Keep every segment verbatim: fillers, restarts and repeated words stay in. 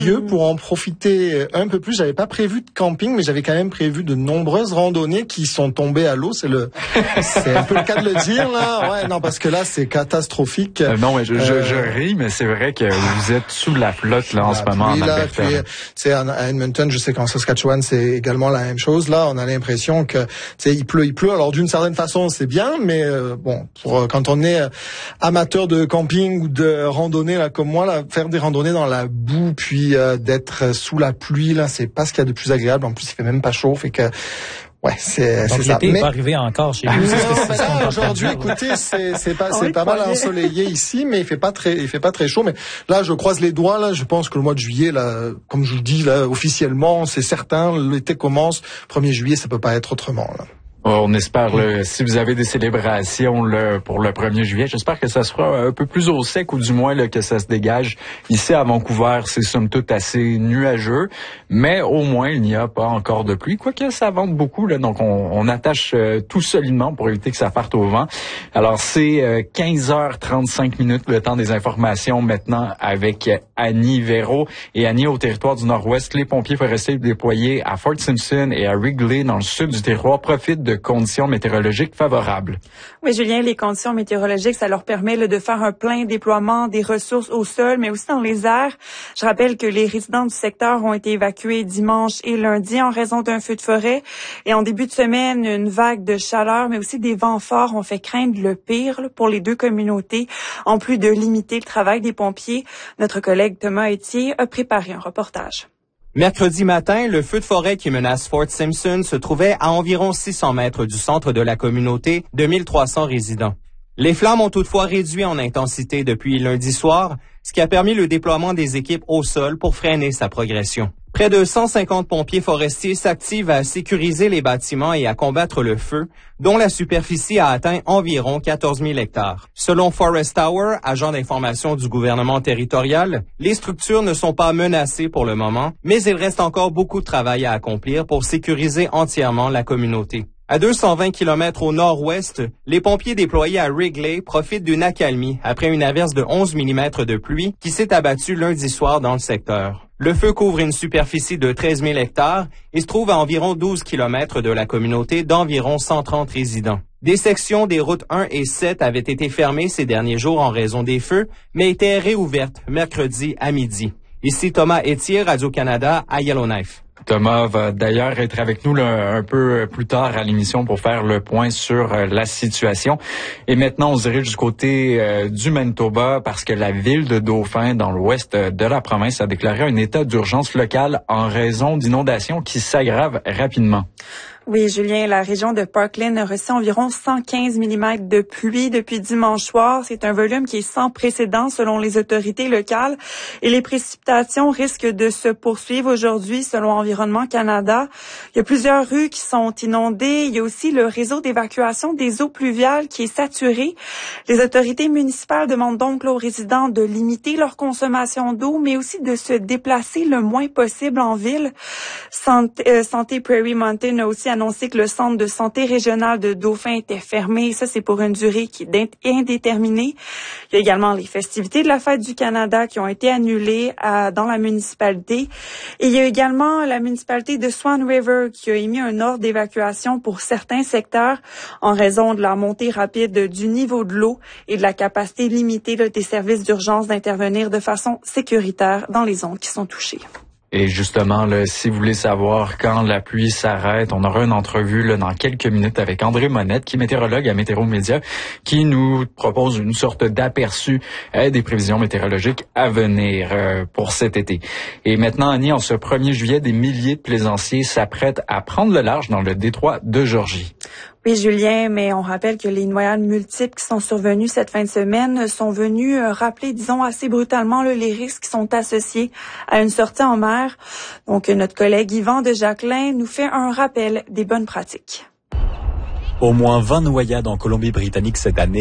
Mmh. Pour en profiter un peu plus, j'avais pas prévu de camping, mais j'avais quand même prévu de nombreuses randonnées qui sont tombées à l'eau. C'est le, c'est un peu le cas de le dire là. Ouais, non, parce que là c'est catastrophique. Euh, non, mais je, je, je ris, mais c'est vrai que vous êtes sous la flotte là en ce moment en Alberta. Puis, c'est à Edmonton, je sais qu'en Saskatchewan c'est également la même chose. Là, on a l'impression que, tu sais, il pleut, il pleut. Alors d'une certaine façon, c'est bien, mais euh, bon, pour quand on est amateur de camping ou de randonnée là comme moi, là, faire des randonnées dans la boue, puis Euh, d'être sous la pluie, là, c'est pas ce qu'il y a de plus agréable. En plus, il fait même pas chaud, fait que ouais, c'est donc c'est ça. L'été n'est pas arrivé encore chez nous. Non, ben là, aujourd'hui, écoutez, c'est c'est pas c'est pas mal ensoleillé ici, mais il fait pas très il fait pas très chaud. Mais là, je croise les doigts. Là, je pense que le mois de juillet, là, comme je vous dis, là, officiellement, c'est certain, l'été commence. premier juillet, ça peut pas être autrement. Là. On espère, là, si vous avez des célébrations là, pour le premier juillet, j'espère que ça sera un peu plus au sec ou du moins là, que ça se dégage. Ici à Vancouver, c'est somme toute assez nuageux, mais au moins il n'y a pas encore de pluie, quoique ça vente beaucoup, là, donc on, on attache euh, tout solidement pour éviter que ça parte au vent. Alors c'est euh, quinze heures trente-cinq minutes, le temps des informations maintenant avec Annie Véro. Et Annie, au territoire du Nord-Ouest, les pompiers forestiers déployés à Fort Simpson et à Wrigley dans le sud du territoire profitent de de conditions météorologiques favorables. Oui, Julien, les conditions météorologiques, ça leur permet là, de faire un plein déploiement des ressources au sol, mais aussi dans les airs. Je rappelle que les résidents du secteur ont été évacués dimanche et lundi en raison d'un feu de forêt. Et en début de semaine, une vague de chaleur, mais aussi des vents forts ont fait craindre le pire là, pour les deux communautés, en plus de limiter le travail des pompiers. Notre collègue Thomas Etier a préparé un reportage. Mercredi matin, le feu de forêt qui menace Fort Simpson se trouvait à environ six cents mètres du centre de la communauté de mille trois cents résidents. Les flammes ont toutefois réduit en intensité depuis lundi soir, ce qui a permis le déploiement des équipes au sol pour freiner sa progression. Près de cent cinquante pompiers forestiers s'activent à sécuriser les bâtiments et à combattre le feu, dont la superficie a atteint environ quatorze mille hectares. Selon Forest Tower, agent d'information du gouvernement territorial, les structures ne sont pas menacées pour le moment, mais il reste encore beaucoup de travail à accomplir pour sécuriser entièrement la communauté. À deux cent vingt kilomètres au nord-ouest, les pompiers déployés à Wrigley profitent d'une accalmie après une averse de onze millimètres de pluie qui s'est abattue lundi soir dans le secteur. Le feu couvre une superficie de treize mille hectares et se trouve à environ douze kilomètres de la communauté d'environ cent trente résidents. Des sections des routes un et sept avaient été fermées ces derniers jours en raison des feux, mais étaient réouvertes mercredi à midi. Ici Thomas Etier, Radio-Canada, à Yellowknife. Thomas va d'ailleurs être avec nous là, un peu plus tard à l'émission pour faire le point sur euh, la situation. Et maintenant, on se dirige du côté euh, du Manitoba parce que la ville de Dauphin, dans l'ouest de la province, a déclaré un état d'urgence locale en raison d'inondations qui s'aggravent rapidement. Oui, Julien, la région de Parkland a reçu environ cent quinze millimètres de pluie depuis dimanche soir. C'est un volume qui est sans précédent selon les autorités locales et les précipitations risquent de se poursuivre aujourd'hui selon Environnement Canada. Il y a plusieurs rues qui sont inondées. Il y a aussi le réseau d'évacuation des eaux pluviales qui est saturé. Les autorités municipales demandent donc là, aux résidents de limiter leur consommation d'eau, mais aussi de se déplacer le moins possible en ville. Santé, euh, Santé Prairie Mountain a aussi annoncé que le centre de santé régional de Dauphin était fermé. Ça, c'est pour une durée qui est indéterminée. Il y a également les festivités de la Fête du Canada qui ont été annulées à, dans la municipalité. Et il y a également la municipalité de Swan River qui a émis un ordre d'évacuation pour certains secteurs en raison de la montée rapide du niveau de l'eau et de la capacité limitée là, des services d'urgence d'intervenir de façon sécuritaire dans les zones qui sont touchées. Et justement, là, si vous voulez savoir quand la pluie s'arrête, on aura une entrevue là, dans quelques minutes avec André Monette, qui est météorologue à Météo Média, qui nous propose une sorte d'aperçu euh, des prévisions météorologiques à venir euh, pour cet été. Et maintenant, Annie, en ce premier juillet, des milliers de plaisanciers s'apprêtent à prendre le large dans le détroit de Georgie. Oui, Julien, mais on rappelle que les noyades multiples qui sont survenues cette fin de semaine sont venues rappeler, disons, assez brutalement là, les risques qui sont associés à une sortie en mer. Donc, notre collègue Yvan de Jacquelin nous fait un rappel des bonnes pratiques. Au moins vingt noyades en Colombie-Britannique cette année,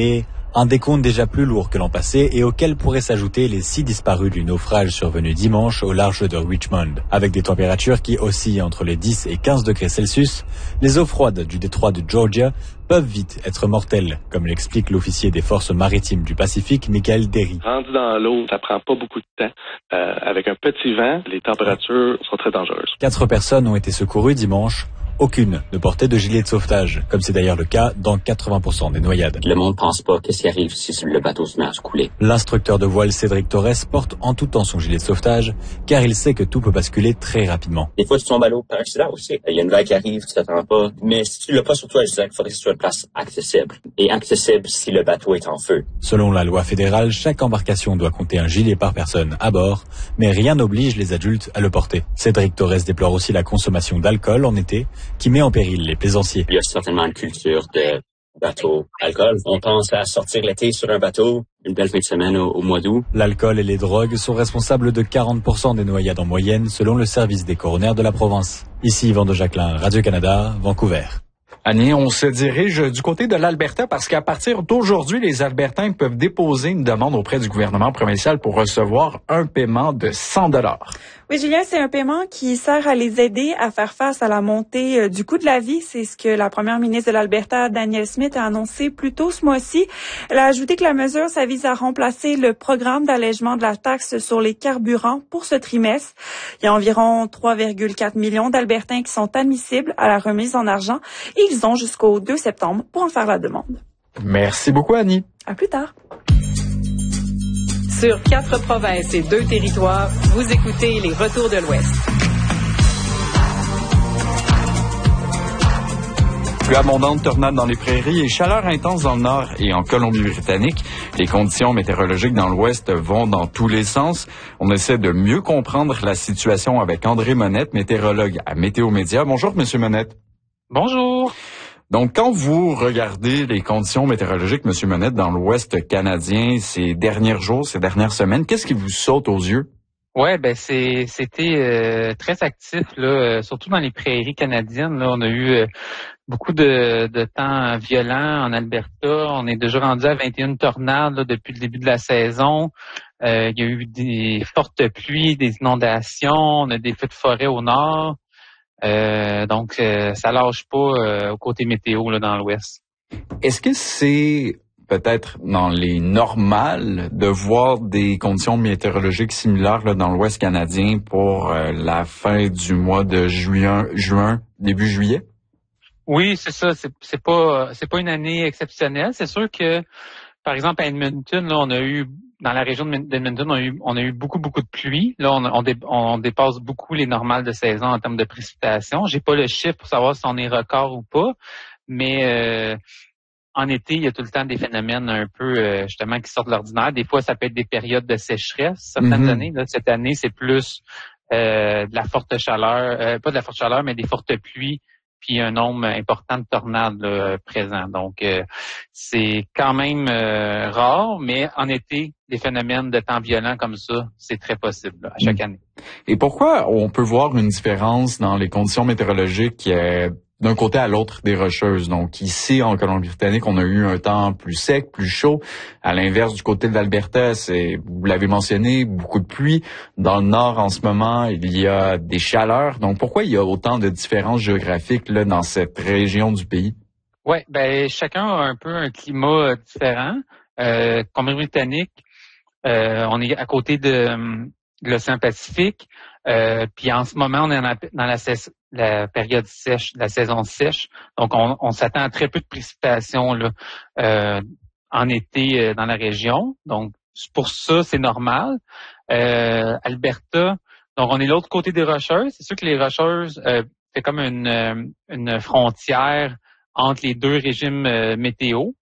Un décompte déjà plus lourd que l'an passé et auquel pourraient s'ajouter les six disparus du naufrage survenu dimanche au large de Richmond. Avec des températures qui oscillent entre les dix et quinze degrés Celsius, les eaux froides du détroit de Georgia peuvent vite être mortelles, comme l'explique l'officier des forces maritimes du Pacifique, Michael Derry. Rendu dans l'eau, ça prend pas beaucoup de temps. Euh, avec un petit vent, les températures sont très dangereuses. Quatre personnes ont été secourues dimanche. Aucune ne portait de gilet de sauvetage, comme c'est d'ailleurs le cas dans quatre-vingts pour cent des noyades. Le monde pense pas qu'est-ce qui arrive si le bateau se met à se couler. L'instructeur de voile Cédric Torres porte en tout temps son gilet de sauvetage, car il sait que tout peut basculer très rapidement. Des fois, tu tombes à l'eau par accident aussi. Il y a une vague qui arrive, tu t'attends pas. Mais si tu l'as pas sur toi, je dirais qu'il faudrait que ce soit une place accessible. Et accessible si le bateau est en feu. Selon la loi fédérale, chaque embarcation doit compter un gilet par personne à bord, mais rien n'oblige les adultes à le porter. Cédric Torres déplore aussi la consommation d'alcool en été, qui met en péril les plaisanciers. Il y a certainement une culture de bateau alcool. On pense à sortir l'été sur un bateau, une belle fin de semaine au, au mois d'août. L'alcool et les drogues sont responsables de quarante pour cent des noyades en moyenne, selon le service des coronaires de la province. Ici Yvan de Jacquelin, Radio-Canada, Vancouver. Annie, on se dirige du côté de l'Alberta parce qu'à partir d'aujourd'hui, les Albertains peuvent déposer une demande auprès du gouvernement provincial pour recevoir un paiement de cent dollars. Oui, Julien, c'est un paiement qui sert à les aider à faire face à la montée du coût de la vie. C'est ce que la première ministre de l'Alberta, Danielle Smith, a annoncé plus tôt ce mois-ci. Elle a ajouté que la mesure, ça vise à remplacer le programme d'allègement de la taxe sur les carburants pour ce trimestre. Il y a environ trois virgule quatre millions d'Albertains qui sont admissibles à la remise en argent et ils ont jusqu'au deux septembre pour en faire la demande. Merci beaucoup, Annie. À plus tard. Sur quatre provinces et deux territoires, vous écoutez les Retours de l'Ouest. Plus abondante tornade dans les prairies et chaleur intense dans le nord et en Colombie-Britannique. Les conditions météorologiques dans l'ouest vont dans tous les sens. On essaie de mieux comprendre la situation avec André Monette, météorologue à Météo Média. Bonjour, Monsieur Monette. Bonjour. Donc, quand vous regardez les conditions météorologiques, Monsieur Monette, dans l'Ouest canadien, ces derniers jours, ces dernières semaines, qu'est-ce qui vous saute aux yeux? Ouais, ben c'est c'était euh, très actif là, euh, surtout dans les prairies canadiennes. Là, on a eu euh, beaucoup de, de temps violent en Alberta. On est déjà rendu à vingt et une tornades là, depuis le début de la saison. Euh, il y a eu des fortes pluies, des inondations. On a des feux de forêt au nord. Euh, donc, euh, ça lâche pas euh, au côté météo là, dans l'Ouest. Est-ce que c'est peut-être dans les normales de voir des conditions météorologiques similaires là, dans l'Ouest canadien pour euh, la fin du mois de juin, juin, début juillet? Oui, c'est ça. C'est, c'est pas c'est pas une année exceptionnelle. C'est sûr que, par exemple, à Edmonton, là, on a eu dans la région d'Edmonton, on a eu, on a eu beaucoup, beaucoup de pluie. Là, on, on, dé, on dépasse beaucoup les normales de saison en termes de précipitations. J'ai pas le chiffre pour savoir si on est record ou pas, mais euh, en été, il y a tout le temps des phénomènes un peu euh, justement qui sortent de l'ordinaire. Des fois, ça peut être des périodes de sécheresse. Certaines mm-hmm. années, là, cette année, c'est plus euh, de la forte chaleur, euh, pas de la forte chaleur, mais des fortes pluies. Puis un nombre important de tornades là, présents. Donc, euh, c'est quand même euh, rare, mais en été, des phénomènes de temps violents comme ça, c'est très possible là, à chaque mmh. année. Et pourquoi on peut voir une différence dans les conditions météorologiques euh, d'un côté à l'autre des Rocheuses? Donc ici, en Colombie-Britannique, on a eu un temps plus sec, plus chaud. À l'inverse, du côté de l'Alberta, c'est, vous l'avez mentionné, beaucoup de pluie. Dans le nord, en ce moment, il y a des chaleurs. Donc pourquoi il y a autant de différences géographiques là dans cette région du pays? Ouais, ben chacun a un peu un climat différent. Euh, Colombie-Britannique, euh, on est à côté de, de l'océan Pacifique. Euh, puis en ce moment, on est dans la, dans la, la période sèche, la saison sèche. Donc, on, on s'attend à très peu de précipitations là, euh, en été euh, dans la région. Donc, pour ça, c'est normal. Euh, Alberta, donc on est de l'autre côté des Rocheuses. C'est sûr que les Rocheuses, euh, c'est comme une, une frontière entre les deux régimes euh, météo.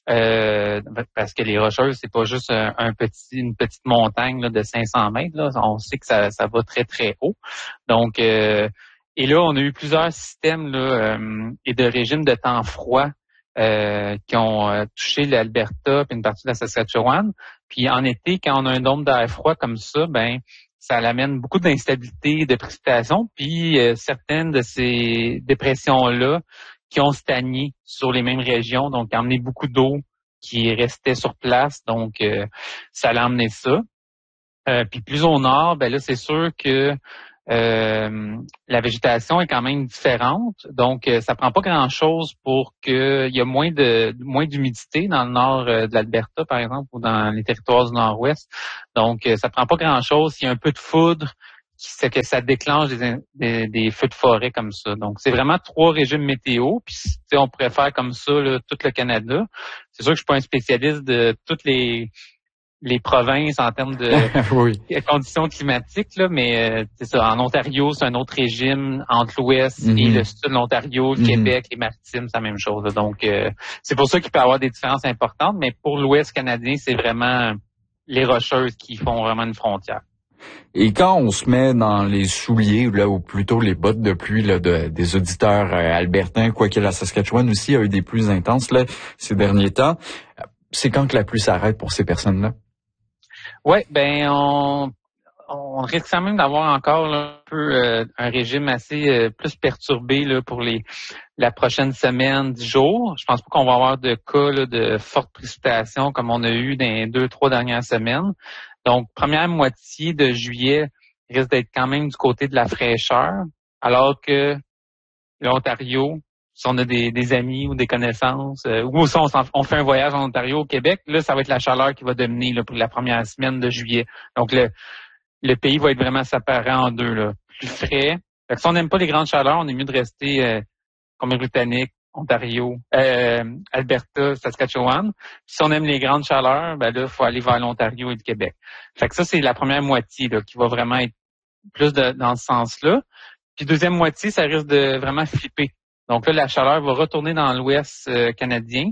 Euh, parce que les Rocheuses, c'est pas juste un, un petit, une petite montagne là, de cinq cents mètres. Là. On sait que ça, ça va très, très haut. Donc, euh, et là, on a eu plusieurs systèmes là, euh, et de régimes de temps froid euh, qui ont euh, touché l'Alberta et une partie de la Saskatchewan. Puis en été, quand on a un nombre d'air froid comme ça, ben ça amène beaucoup d'instabilité, de précipitation. Puis euh, certaines de ces dépressions-là qui ont stagné sur les mêmes régions, donc amené beaucoup d'eau qui restait sur place, donc euh, ça allait emmener ça. Euh, puis plus au nord, ben là, c'est sûr que euh, la végétation est quand même différente, donc euh, ça prend pas grand-chose pour que il y a moins de moins d'humidité dans le nord euh, de l'Alberta, par exemple, ou dans les territoires du nord-ouest. Donc euh, ça prend pas grand-chose. Il y a un peu de foudre, c'est que ça déclenche des, des, des feux de forêt comme ça. Donc c'est vraiment trois régimes météo. Puis on pourrait faire comme ça là, tout le Canada. C'est sûr que je suis pas un spécialiste de toutes les les provinces en termes de oui. conditions climatiques, là, mais euh, c'est ça. En Ontario, c'est un autre régime entre l'Ouest mm-hmm. et le sud de l'Ontario, le mm-hmm. Québec, les Maritimes, c'est la même chose. Là. Donc, euh, c'est pour ça qu'il peut y avoir des différences importantes, mais pour l'Ouest canadien, c'est vraiment les Rocheuses qui font vraiment une frontière. Et quand on se met dans les souliers, là, ou plutôt les bottes de pluie là, de, des auditeurs euh, albertains, quoique la Saskatchewan aussi a eu des pluies intenses là, ces derniers temps, c'est quand que la pluie s'arrête pour ces personnes-là? Oui, ben on, on risque quand même d'avoir encore là, un peu euh, un régime assez euh, plus perturbé là, pour les la prochaine semaine, dix jours. Je pense pas qu'on va avoir de cas là, de fortes précipitations comme on a eu dans les deux, trois dernières semaines. Donc, première moitié de juillet risque d'être quand même du côté de la fraîcheur, alors que l'Ontario, si on a des, des amis ou des connaissances, euh, ou si on, on fait un voyage en Ontario, au Québec, là, ça va être la chaleur qui va dominer là, pour la première semaine de juillet. Donc, le, le pays va être vraiment séparé en deux, là. Plus frais. Fait que si on n'aime pas les grandes chaleurs, on est mieux de rester euh, Colombie-Britannique, Ontario, euh, Alberta, Saskatchewan. Puis si on aime les grandes chaleurs, ben là, il faut aller vers l'Ontario et le Québec. Fait que ça, c'est la première moitié là, qui va vraiment être plus de, dans ce sens-là. Puis deuxième moitié, ça risque de vraiment flipper. Donc là, la chaleur va retourner dans l'Ouest euh, canadien.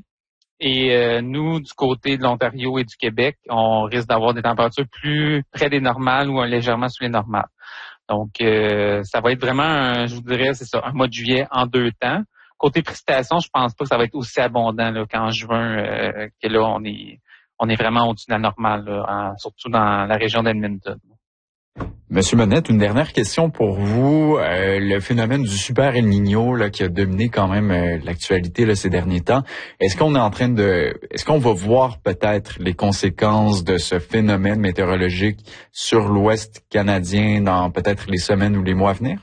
Et euh, nous, du côté de l'Ontario et du Québec, on risque d'avoir des températures plus près des normales ou légèrement sous les normales. Donc, euh, ça va être vraiment, un, je vous dirais, c'est ça, un mois de juillet en deux temps. Côté précipitation, je pense pas que ça va être aussi abondant là, qu'en juin, euh, que là, on est on est vraiment au-dessus de la normale, là, en, surtout dans la région d'Edmonton. Monsieur Monette, une dernière question pour vous. Euh, le phénomène du super El Niño là, qui a dominé quand même euh, l'actualité là, ces derniers temps. Est-ce qu'on est en train de, est-ce qu'on va voir peut-être les conséquences de ce phénomène météorologique sur l'Ouest canadien dans peut-être les semaines ou les mois à venir?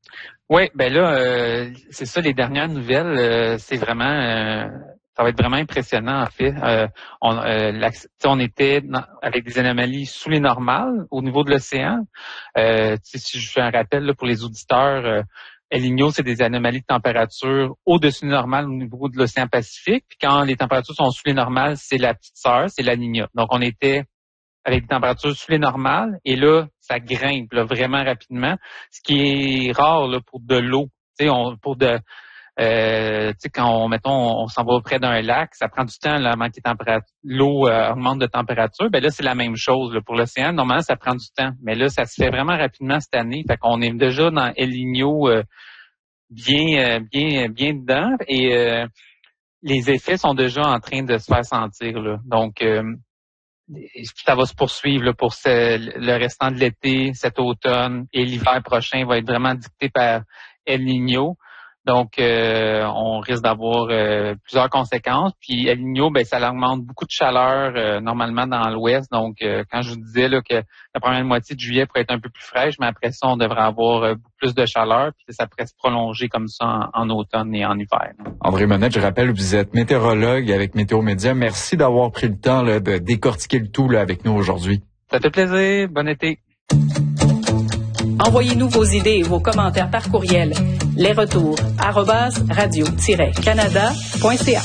Oui, ben là, euh, c'est ça, les dernières nouvelles, euh, c'est vraiment... Euh, ça va être vraiment impressionnant, en fait. Euh, on, euh, la, on était dans, avec des anomalies sous les normales au niveau de l'océan. Euh, si je fais un rappel là, pour les auditeurs, euh, El Niño, c'est des anomalies de température au-dessus du normal au niveau de l'océan Pacifique. Puis quand les températures sont sous les normales, c'est la petite sœur, c'est la Niña. Donc, on était avec des températures sous les normales, et là, ça grimpe là, vraiment rapidement, ce qui est rare là, pour de l'eau. Tu sais, on, pour de... Euh, tu sais, quand on, mettons, on, on s'en va près d'un lac, ça prend du temps là, avant que l'eau euh, augmente de température. Ben là, c'est la même chose là, pour l'océan. Normalement, ça prend du temps. Mais là, ça se fait vraiment rapidement cette année. Fait qu'on est déjà dans El Niño euh, bien, euh, bien, bien dedans. Et euh, les effets sont déjà en train de se faire sentir. Là. Donc, euh, ça va se poursuivre là, pour ce, le restant de l'été, cet automne et l'hiver prochain va être vraiment dicté par El Niño. Donc, euh, on risque d'avoir euh, plusieurs conséquences. Puis, El Niño, ben, ça augmente beaucoup de chaleur euh, normalement dans l'Ouest. Donc, euh, quand je vous disais là, que la première moitié de juillet pourrait être un peu plus fraîche, mais après ça, on devrait avoir euh, beaucoup plus de chaleur. Puis, ça pourrait se prolonger comme ça en, en automne et en hiver. André Monette, je rappelle, vous êtes météorologue avec Météo Média. Merci d'avoir pris le temps là, de décortiquer le tout là, avec nous aujourd'hui. Ça fait plaisir. Bon été. Envoyez-nous vos idées et vos commentaires par courriel. Les retours, arobase radio-canada point c a.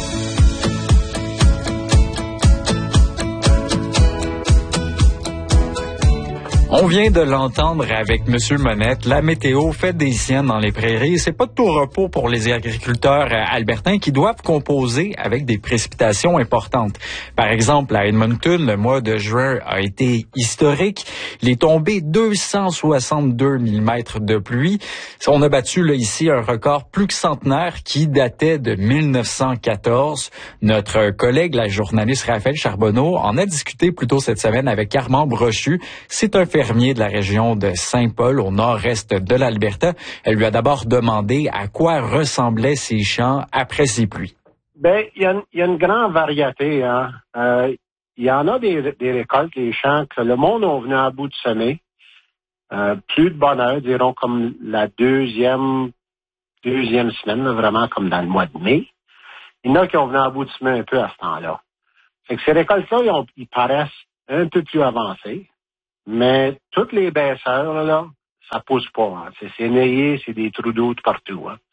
On vient de l'entendre avec Monsieur Monette. La météo fait des siennes dans les prairies. C'est pas de tout repos pour les agriculteurs albertains qui doivent composer avec des précipitations importantes. Par exemple, à Edmonton, le mois de juin a été historique. Il est tombé deux cent soixante-deux millimètres de pluie. On a battu là ici un record plus que centenaire qui datait de mille neuf cent quatorze. Notre collègue, la journaliste Raphaël Charbonneau, en a discuté plus tôt cette semaine avec Armand Brochu. C'est un fermier de la région de Saint-Paul, au nord-est de l'Alberta. Elle lui a d'abord demandé à quoi ressemblaient ces champs après ces pluies. Ben, il y a, y a une grande variété. Hein. Euh, il y en a des, des récoltes, les champs, que le monde est venu à bout de semer. Euh, plus de bonheur, dirons comme la deuxième deuxième semaine, là, vraiment comme dans le mois de mai. Il y en a qui ont venu à bout de semer un peu à ce temps-là. Fait que ces récoltes-là, ils, ont, ils paraissent un peu plus avancées, mais toutes les baisseurs, là, ça pousse pas. Hein. C'est, c'est neigé, c'est des trous d'eau partout. Hein.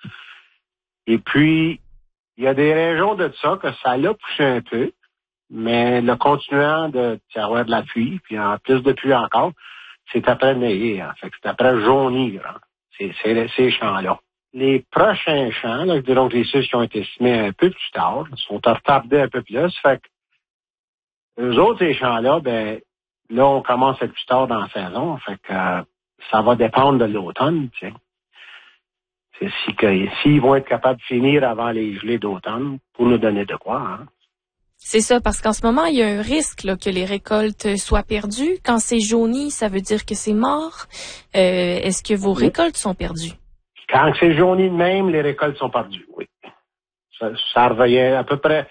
Et puis, il y a des régions de ça que ça l'a poussé un peu, mais le continuant de avoir de la pluie, puis en plus de pluie encore, c'est après neigé. Hein. Fait que c'est après jaunir, hein. c'est, c'est ces champs-là. Les prochains champs, là, donc les ceux qui ont été semés un peu plus tard, sont retardés un peu plus. Fait que eux autres, ces champs-là, ben là, on commence à être plus tard dans la saison. Fait que euh, ça va dépendre de l'automne, tu sais. C'est si que s'ils vont être capables de finir avant les gelées d'automne pour nous donner de quoi, hein. C'est ça, parce qu'en ce moment, il y a un risque là, que les récoltes soient perdues. Quand c'est jauni, ça veut dire que c'est mort. Euh, est-ce que vos oui. récoltes sont perdues? Quand c'est jauni de même, les récoltes sont perdues, oui. Ça, ça revient à peu près.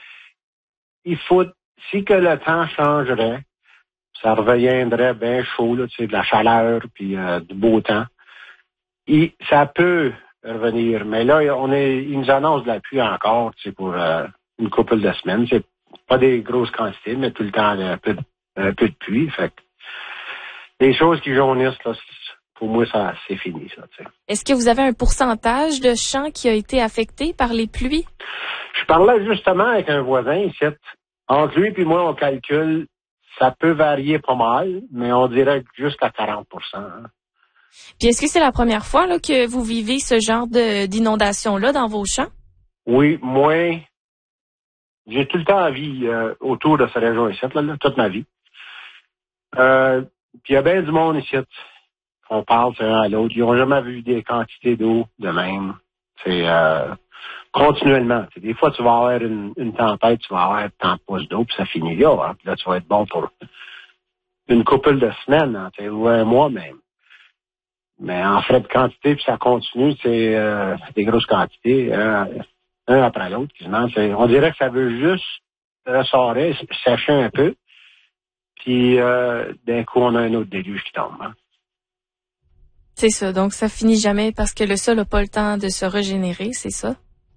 Il faut, si que le temps changerait, ça reviendrait bien chaud, là, tu sais, de la chaleur puis euh, du beau temps. Et ça peut revenir, mais là, on est, ils nous annoncent de la pluie encore, tu sais, pour euh, une couple de semaines. C'est pas des grosses quantités, mais tout le temps un peu, un peu de pluie. Fait que les choses qui jaunissent, là, pour moi, ça, c'est fini, ça, tu sais. Est-ce que vous avez un pourcentage de champs qui a été affecté par les pluies? Je parlais justement avec un voisin ici. Entre lui et moi, on calcule, ça peut varier pas mal, mais on dirait jusqu'à quarante pour cent. Hein. Puis est-ce que c'est la première fois là, que vous vivez ce genre de, d'inondation-là dans vos champs? Oui, moi, j'ai tout le temps à vie euh, autour de cette région ici, là, là, toute ma vie. Euh, puis il y a bien du monde ici. On parle un à l'autre. Ils n'ont jamais vu des quantités d'eau de même. C'est euh, continuellement. T'sais, des fois, tu vas avoir une, une tempête, tu vas avoir tant de pouces d'eau, puis ça finit là. Hein, puis là, tu vas être bon pour une couple de semaines, hein, ou un mois même. Mais en frais de quantité, puis ça continue, c'est euh, des grosses quantités, euh, un après l'autre, quasiment. On dirait que ça veut juste ressortir, sécher un peu, puis euh, d'un coup, on a un autre déluge qui tombe. Hein. C'est ça, donc ça finit jamais parce que le sol n'a pas le temps de se régénérer, c'est ça?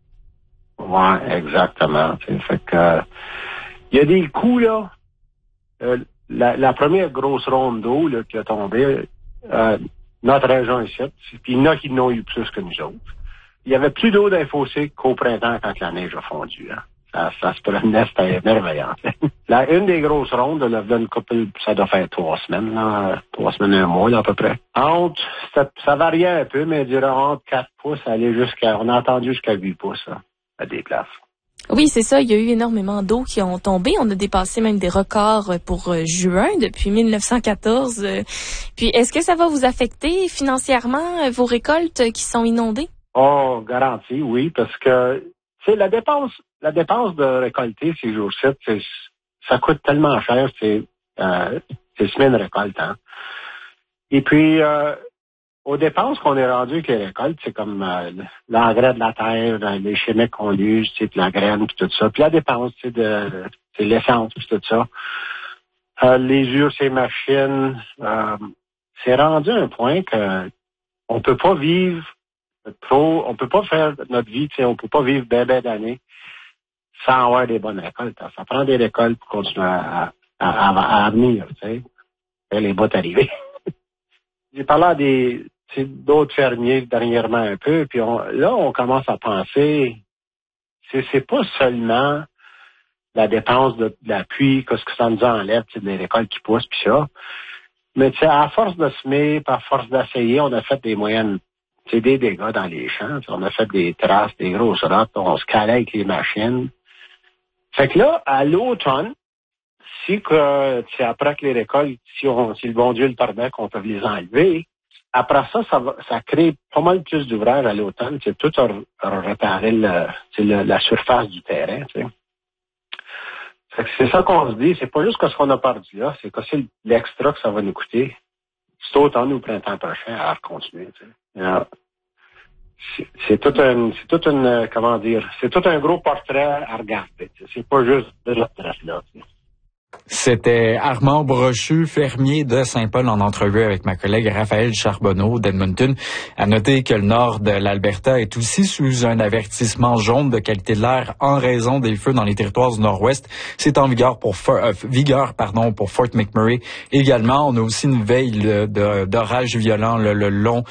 Oui, exactement. T'sais. Fait que euh, il y a des coups, là. Euh, la, la première grosse ronde d'eau là, qui a tombé, euh, notre région ici, puis il y en a qui n'ont eu plus que nous autres. Il y avait plus d'eau dans les fossés qu'au printemps quand la neige a fondu. Hein. Ça, ça se promenait, c'était merveillant. La, une des grosses rondes, là, une couple, ça doit faire trois semaines, là, trois semaines, un mois, là, à peu près. Entre, ça, ça variait un peu, mais durant entre quatre pouces, aller jusqu'à, on a entendu jusqu'à huit pouces, là, à des places. Oui, c'est ça. Il y a eu énormément d'eau qui ont tombé. On a dépassé même des records pour juin depuis mille neuf cent quatorze. Puis, est-ce que ça va vous affecter financièrement vos récoltes qui sont inondées? Oh, garanti, oui, parce que, tu sais, la dépense, la dépense de récolter ces jours-ci, c'est, ça coûte tellement cher, c'est, euh, c'est semaine récolte, hein. Et puis, euh, aux dépenses qu'on est rendu avec les récoltes, c'est comme euh, l'engrais de la terre, les chimiques qu'on use, tu sais, la graine, puis tout ça. Puis la dépense, tu sais, de, c'est l'essence, puis tout ça. Euh, les ures, ces machines, euh, c'est rendu un point que on peut pas vivre trop, on peut pas faire notre vie, tu sais, on peut pas vivre ben ben d'années sans avoir des bonnes récoltes. Hein. Ça prend des récoltes pour continuer à, à, à, à venir, tu sais. Et les bottes arrivées. J'ai parlé à des d'autres fermiers dernièrement un peu, puis on, là, on commence à penser, c'est, c'est pas seulement la dépense de, de la pluie, qu'est-ce que ça nous enlève, c'est des récoltes qui poussent, puis ça. Mais tu sais, à force de semer, par force d'essayer, on a fait des moyennes, c'est des dégâts dans les champs. On a fait des traces, des grosses rottes, on se calait avec les machines. Fait que là, à l'automne, si que, tu sais, après que les récoltes, si, on, si le bon Dieu le permet, qu'on peut les enlever, après ça, ça, va, ça crée pas mal plus d'ouvrages à l'automne. C'est tout à, à réparer le, le, la surface du terrain. Tu sais. Fait que c'est ça qu'on se dit. C'est pas juste que ce qu'on a perdu là, c'est que c'est l'extra que ça va nous coûter. C'est automne ou printemps prochain à continuer. Tu sais. Alors, c'est, c'est tout un, c'est tout une, comment dire, c'est tout un gros portrait à regarder. C'est pas juste de la retraite, là. C'était Armand Brochu, fermier de Saint-Paul, en entrevue avec ma collègue Raphaël Charbonneau d'Edmonton. À noter que le nord de l'Alberta est aussi sous un avertissement jaune de qualité de l'air en raison des feux dans les territoires du nord-ouest. C'est en vigueur pour euh, vigueur pardon pour Fort McMurray. Également, on a aussi une veille de, de, d'orages violents le, le long